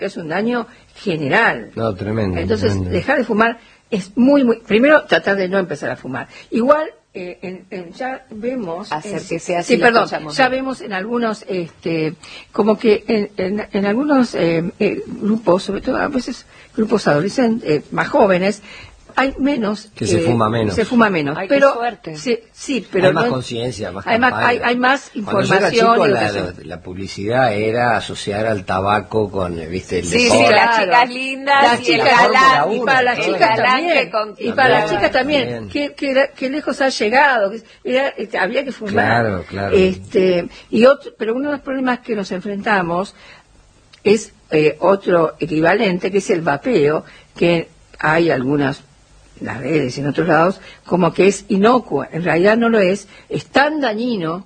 es un daño general. No, tremendo. Entonces, tremendo. dejar de fumar es muy... Primero, tratar de no empezar a fumar. Igual, ya vemos... Acérquese así. Sí, perdón. Ya vemos en algunos, como que en algunos grupos, sobre todo a veces grupos adolescentes, más jóvenes, hay menos... Que se fuma menos. Se fuma menos. Ay, pero qué suerte. Sí, pero hay más conciencia, más además, campaña. hay más información. Cuando yo era chico, la publicidad era asociar al tabaco con, viste, el Sí, deporte. sí, las chicas lindas, Las y el chicas, galán, y para las chicas también, y para las chicas también, que lejos ha llegado, había que fumar. Claro. Pero uno de los problemas que nos enfrentamos es otro equivalente, que es el vapeo, que hay algunas las redes y en otros lados, como que es inocuo. En realidad no lo es tan dañino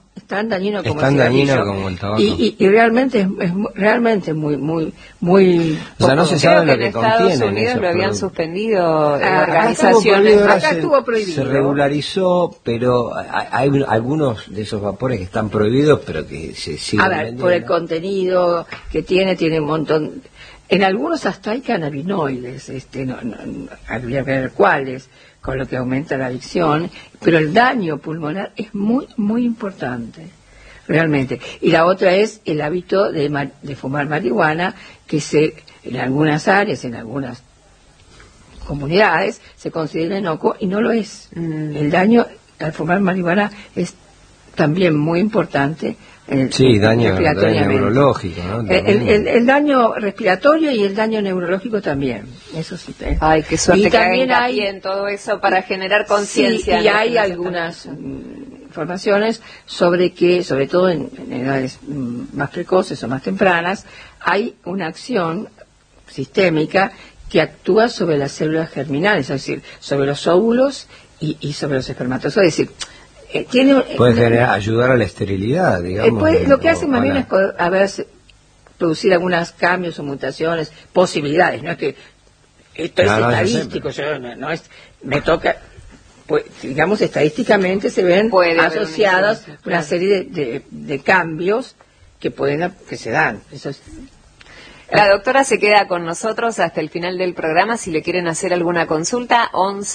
como el tabaco. Y realmente es realmente muy o sea, no se sabe lo que contiene. En Estados Unidos lo habían suspendido organizaciones. Acá estuvo prohibido. Se regularizó, pero hay algunos de esos vapores que están prohibidos, pero que se siguen vendiendo. Por el contenido que tiene un montón. En algunos hasta hay cannabinoides, habría que ver cuáles, con lo que aumenta la adicción, pero el daño pulmonar es muy, muy importante, realmente. Y la otra es el hábito de fumar marihuana, que en algunas áreas, en algunas comunidades, se considera inocuo y no lo es. El daño al fumar marihuana es también muy importante. Daño neurológico, ¿no? El daño respiratorio y el daño neurológico también, eso sí. Ay, qué suerte. Y también hay en todo eso para generar conciencia. Sí, y hay algunas informaciones sobre que, sobre todo en edades más precoces o más tempranas, hay una acción sistémica que actúa sobre las células germinales, es decir, sobre los óvulos y sobre los espermatozoides. Es decir, puede ayudar a la esterilidad, digamos. Lo que hace más bien es producir algunos cambios o mutaciones, posibilidades. No es que esto es estadístico, me toca, pues, digamos, estadísticamente se ven asociadas una serie de cambios que se dan. Eso es. La doctora se queda con nosotros hasta el final del programa. Si le quieren hacer alguna consulta,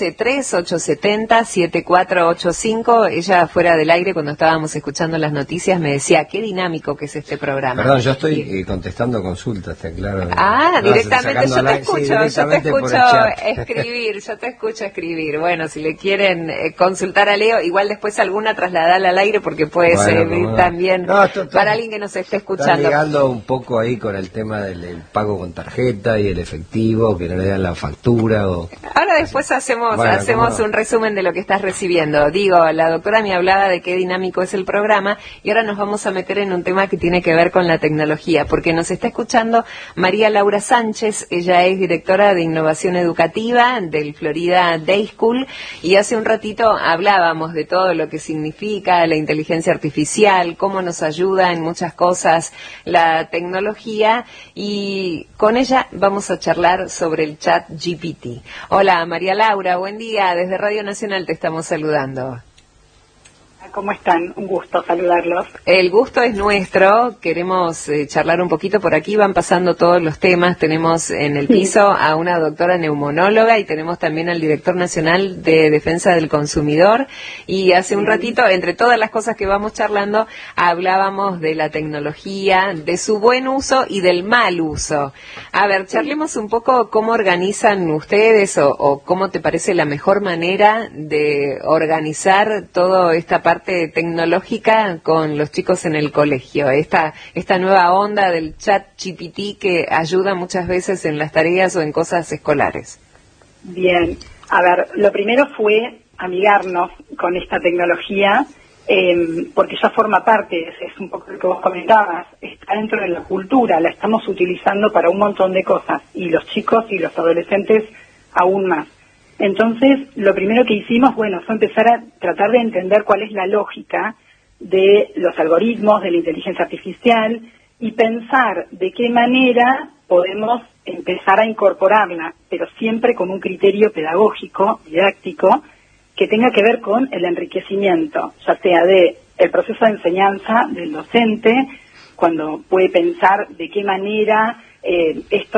11-3-870-7485. Ella, fuera del aire, cuando estábamos escuchando las noticias, me decía, qué dinámico que es este programa. Perdón, yo estoy contestando consultas, está claro. Directamente, yo te escucho escribir. Bueno, si le quieren consultar a Leo, igual después alguna trasladala al aire, porque puede servir también para alguien que nos esté escuchando. Está ligando un poco ahí con el tema del pago con tarjeta y el efectivo, que no le dan la factura. Ahora después hacemos un resumen de lo que estás recibiendo. La doctora me hablaba de qué dinámico es el programa, y ahora nos vamos a meter en un tema que tiene que ver con la tecnología, porque nos está escuchando María Laura Sánchez. Ella es directora de Innovación Educativa del Florida Day School, y hace un ratito hablábamos de todo lo que significa la inteligencia artificial, cómo nos ayuda en muchas cosas la tecnología, y con ella vamos a charlar sobre el chat GPT. Hola María Laura, buen día, desde Radio Nacional te estamos saludando. ¿Cómo están? Un gusto saludarlos. El gusto es nuestro, queremos charlar un poquito. Por aquí van pasando todos los temas. Tenemos en el piso a una doctora neumonóloga y tenemos también al director nacional de Defensa del Consumidor. Y hace un ratito, entre todas las cosas que vamos charlando, hablábamos de la tecnología, de su buen uso y del mal uso. A ver, charlemos un poco cómo organizan ustedes o cómo te parece la mejor manera de organizar toda esta parte tecnológica con los chicos en el colegio, esta nueva onda del chat GPT que ayuda muchas veces en las tareas o en cosas escolares. Bien, a ver, lo primero fue amigarnos con esta tecnología, porque ya forma parte, es un poco lo que vos comentabas, está dentro de la cultura, la estamos utilizando para un montón de cosas, y los chicos y los adolescentes aún más. Entonces, lo primero que hicimos, fue empezar a tratar de entender cuál es la lógica de los algoritmos, de la inteligencia artificial, y pensar de qué manera podemos empezar a incorporarla, pero siempre con un criterio pedagógico, didáctico, que tenga que ver con el enriquecimiento, ya sea de el proceso de enseñanza del docente, cuando puede pensar de qué manera esto